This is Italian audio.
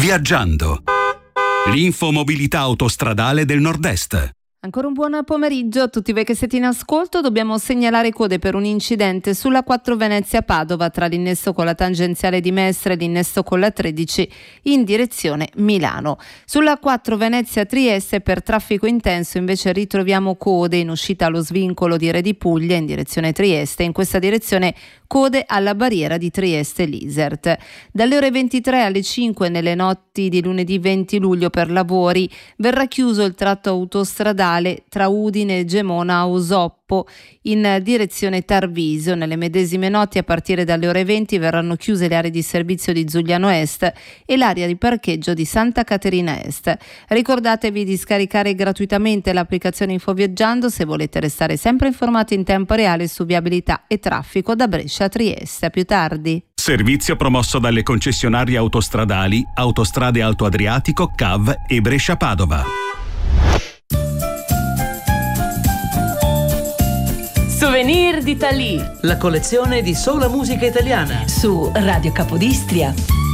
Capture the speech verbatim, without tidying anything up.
Viaggiando. L'infomobilità autostradale del Nord-Est. Ancora un buon pomeriggio a tutti voi che siete in ascolto. Dobbiamo segnalare code per un incidente sulla quattro Venezia-Padova tra l'innesto con la tangenziale di Mestre e l'innesto con la tredici in direzione Milano. Sulla quattro Venezia-Trieste per traffico intenso invece ritroviamo code in uscita allo svincolo di Re di Puglia in direzione Trieste. In questa direzione code alla barriera di Trieste-Lisert. Dalle ore ventitré alle cinque nelle notti di lunedì venti luglio per lavori verrà chiuso il tratto autostradale tra Udine e Gemona a Usoppo in direzione Tarvisio. Nelle medesime notti a partire dalle ore venti verranno chiuse le aree di servizio di Giuliano Est e l'area di parcheggio di Santa Caterina Est. Ricordatevi di scaricare gratuitamente l'applicazione Infoviaggiando se volete restare sempre informati in tempo reale su viabilità e traffico da Brescia a Trieste. A più tardi. Servizio promosso dalle concessionarie autostradali Autostrade Alto Adriatico, C A V e Brescia-Padova. Souvenir d'Italie, la collezione di sola musica italiana su Radio Capodistria.